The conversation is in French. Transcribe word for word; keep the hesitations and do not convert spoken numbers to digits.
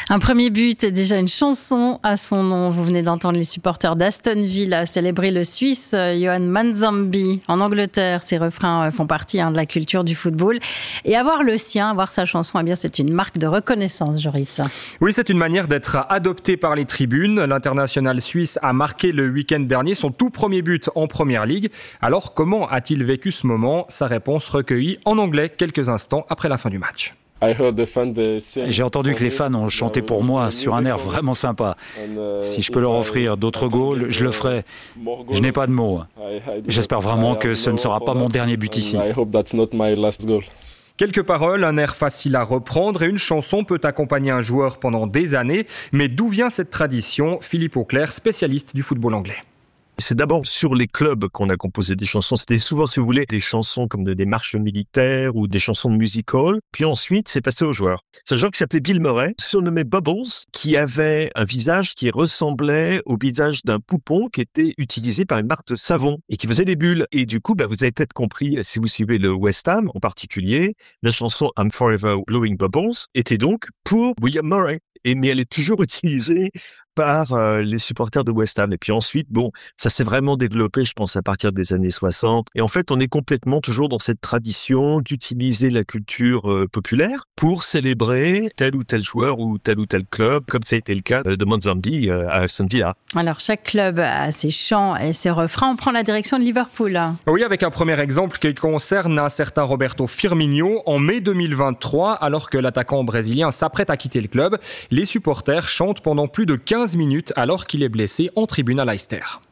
Un premier but et déjà une chanson à son nom. Vous venez d'entendre les supporters d'Aston Villa célébrer le Suisse Yohan Manzambi en Angleterre. Ces refrains font partie hein, de la culture du football. Et avoir le sien, avoir sa chanson, eh bien, c'est une marque de reconnaissance, Joris. Oui, c'est une manière d'être adopté par les tribunes. L'international suisse a marqué le week-end dernier son tout premier but en Première Ligue. Alors, comment a-t-il vécu ce moment ? Sa réponse recueillie en anglais quelques instants après la fin du match. J'ai entendu que les fans ont chanté pour moi sur un air vraiment sympa. Si je peux leur offrir d'autres goals, je le ferai. Je n'ai pas de mots. J'espère vraiment que ce ne sera pas mon dernier but ici. Quelques paroles, un air facile à reprendre et une chanson peut accompagner un joueur pendant des années. Mais d'où vient cette tradition ? Philippe Auclair, spécialiste du football anglais. C'est d'abord sur les clubs qu'on a composé des chansons. C'était souvent, si vous voulez, des chansons comme des marches militaires ou des chansons de music hall. Puis ensuite, c'est passé aux joueurs. C'est un joueur qui s'appelait Bill Murray, surnommé Bubbles, qui avait un visage qui ressemblait au visage d'un poupon qui était utilisé par une marque de savon et qui faisait des bulles. Et du coup, bah, vous avez peut-être compris, si vous suivez le West Ham en particulier, la chanson I'm Forever Blowing Bubbles était donc pour William Murray. Et, mais elle est toujours utilisée par euh, les supporters de West Ham. Et puis ensuite, bon, ça s'est vraiment développé, je pense, à partir des années soixante. Et en fait, on est complètement toujours dans cette tradition d'utiliser la culture euh, populaire pour célébrer tel ou tel joueur ou tel ou tel club, comme ça a été le cas de Manzambi euh, à Aston Villa. Alors, chaque club a ses chants et ses refrains. On prend la direction de Liverpool. Oui, avec un premier exemple qui concerne un certain Roberto Firmino. En mai deux mille vingt-trois, alors que l'attaquant brésilien s'apprête à quitter le club, les supporters chantent pendant plus de quinze minutes alors qu'il est blessé en tribune à Leicester.